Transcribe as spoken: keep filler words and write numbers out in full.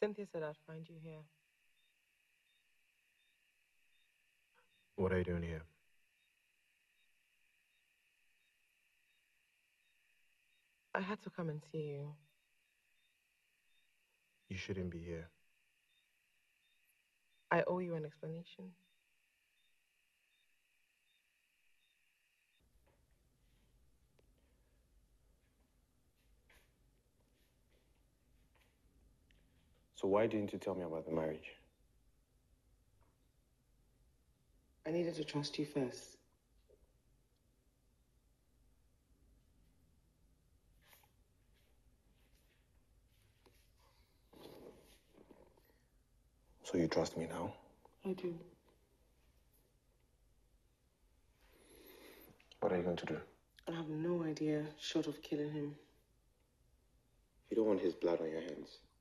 Cynthia said I'd find you here. What are you doing here? I had to come and see you. You shouldn't be here. I owe you an explanation. So why didn't you tell me about the marriage? I needed to trust you first. So you trust me now? I do. What are you going to do? I have no idea, short of killing him. You don't want his blood on your hands.